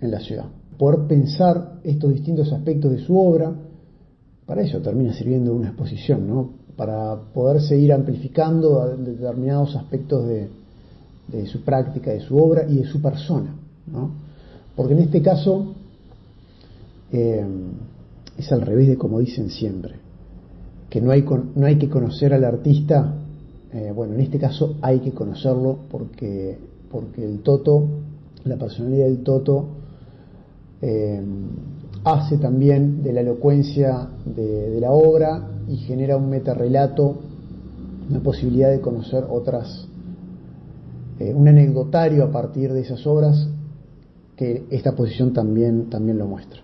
en la ciudad. Poder pensar estos distintos aspectos de su obra, para eso termina sirviendo una exposición, ¿no? Para poder seguir amplificando determinados aspectos de su práctica, de su obra y de su persona, ¿no? Porque en este caso es al revés de como dicen siempre, que no hay que conocer al artista. Bueno, en este caso hay que conocerlo porque el Toto, la personalidad del Toto, hace también de la elocuencia de la obra y genera un metarrelato, una posibilidad de conocer otras, un anecdotario a partir de esas obras, que esta posición también lo muestra.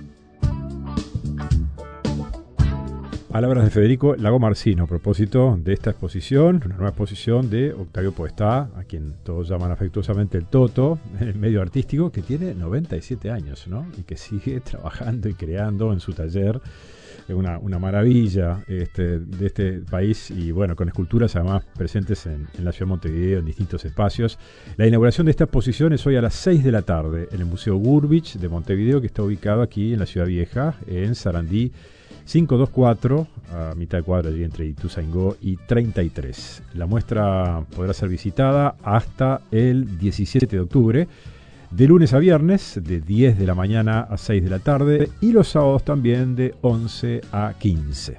Palabras de Federico Lagomarsino a propósito de esta exposición, una nueva exposición de Octavio Podestá, a quien todos llaman afectuosamente el Toto, en el medio artístico, que tiene 97 años, ¿no? Y que sigue trabajando y creando en su taller. Una maravilla de este país, y bueno, con esculturas además presentes en la ciudad de Montevideo, en distintos espacios. La inauguración de esta exposición es hoy a las 6 de la tarde en el Museo Gurvich de Montevideo, que está ubicado aquí en la Ciudad Vieja, en Sarandí 524, a mitad de cuadra allí entre Ituzaingó y 33. La muestra podrá ser visitada hasta el 17 de octubre, de lunes a viernes, de 10 de la mañana a 6 de la tarde, y los sábados también de 11 a 15.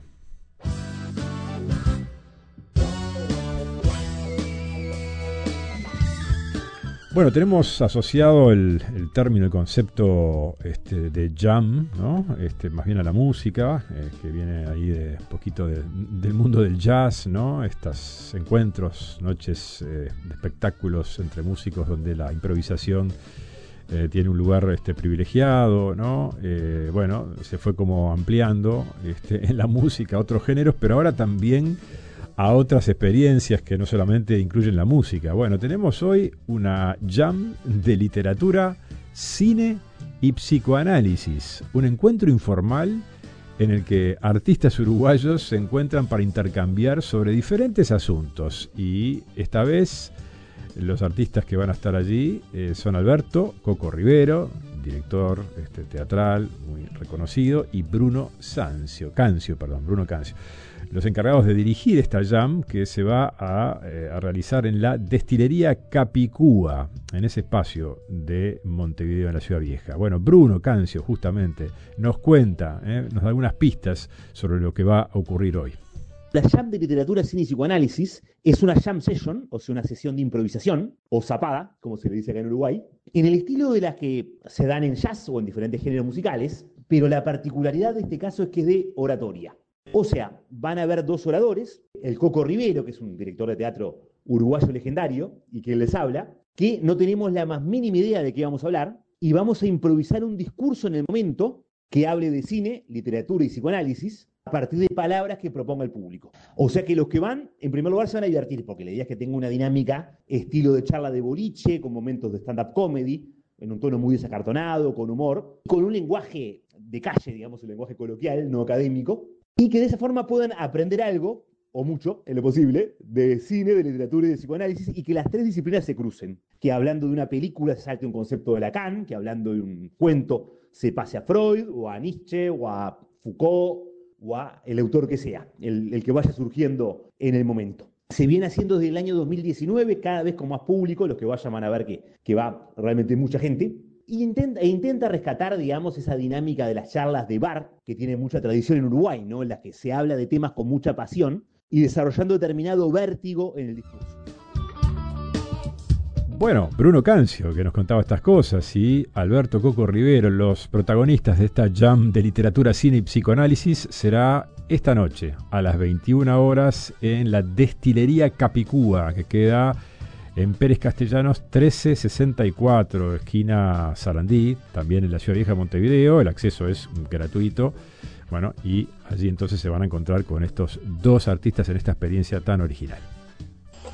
Bueno, tenemos asociado el término, el concepto de jam, ¿no? Más bien a la música, que viene ahí de poquito del mundo del jazz, ¿no? Estos encuentros, noches de espectáculos entre músicos donde la improvisación tiene un lugar privilegiado, ¿no? Bueno, se fue como ampliando en la música a otros géneros, pero ahora también a otras experiencias que no solamente incluyen la música. Bueno, tenemos hoy una jam de literatura, cine y psicoanálisis, un encuentro informal en el que artistas uruguayos se encuentran para intercambiar sobre diferentes asuntos, y esta vez los artistas que van a estar allí son Alberto Coco Rivero, director teatral muy reconocido, y Bruno Cancio, los encargados de dirigir esta jam, que se va a realizar en la Destilería Capicúa, en ese espacio de Montevideo, en la Ciudad Vieja. Bueno, Bruno Cancio justamente nos cuenta, nos da algunas pistas sobre lo que va a ocurrir hoy. La jam de literatura, cine y psicoanálisis es una jam session, o sea, una sesión de improvisación, o zapada, como se le dice acá en Uruguay, en el estilo de las que se dan en jazz o en diferentes géneros musicales, pero la particularidad de este caso es que es de oratoria. O sea, van a haber dos oradores, el Coco Rivero, que es un director de teatro uruguayo legendario, y que les habla, que no tenemos la más mínima idea de qué vamos a hablar, y vamos a improvisar un discurso en el momento que hable de cine, literatura y psicoanálisis, a partir de palabras que proponga el público. O sea que los que van, en primer lugar, se van a divertir, porque la idea es que tenga una dinámica estilo de charla de boliche, con momentos de stand-up comedy, en un tono muy desacartonado, con humor, con un lenguaje de calle, digamos, un lenguaje coloquial, no académico, y que de esa forma puedan aprender algo, o mucho, en lo posible, de cine, de literatura y de psicoanálisis, y que las tres disciplinas se crucen. Que hablando de una película se salte un concepto de Lacan, que hablando de un cuento se pase a Freud, o a Nietzsche, o a Foucault, o a el autor que sea, el que vaya surgiendo en el momento. Se viene haciendo desde el año 2019, cada vez con más público, los que vayan van a ver que va realmente mucha gente, e intenta rescatar, digamos, esa dinámica de las charlas de bar, que tiene mucha tradición en Uruguay, ¿no? En las que se habla de temas con mucha pasión y desarrollando determinado vértigo en el discurso. Bueno, Bruno Cancio, que nos contaba estas cosas, y Alberto Coco Rivero, los protagonistas de esta jam de literatura, cine y psicoanálisis, será esta noche a las 21 horas en la Destilería Capicúa, que queda en Pérez Castellanos 1364, esquina Sarandí, también en la Ciudad Vieja de Montevideo. El acceso es gratuito. Bueno, y allí entonces se van a encontrar con estos dos artistas en esta experiencia tan original.